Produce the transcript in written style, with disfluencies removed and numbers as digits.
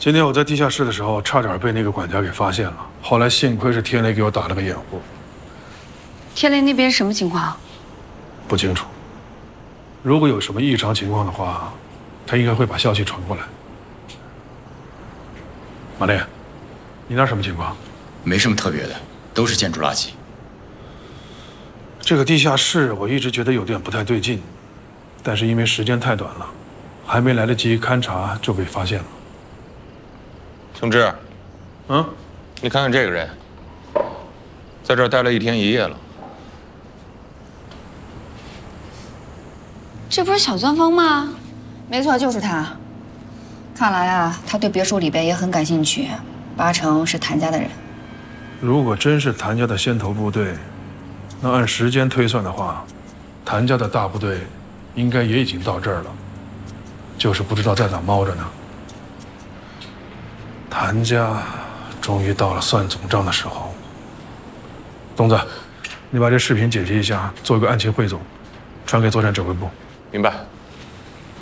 今天我在地下室的时候，差点被那个管家给发现了，后来幸亏是天雷给我打了个掩护。 天雷那边什么情况？ 不清楚。如果有什么异常情况的话，他应该会把消息传过来。马烈，你那什么情况？ 没什么特别的，都是建筑垃圾。 这个地下室我一直觉得有点不太对劲，但是因为时间太短了，还没来得及勘察就被发现了。 庆志，你看看这个人，在这儿待了1天1夜了。 这不是小钻风吗？ 没错，就是他。看来啊，他对别墅里边也很感兴趣，8成是谭家的人。 如果真是谭家的先头部队，那按时间推算的话，谭家的大部队应该也已经到这儿了，就是不知道在哪猫着呢。谭家终于到了算总账的时候。东子，你把这视频剪辑一下，做一个案情汇总，传给作战指挥部。 明白。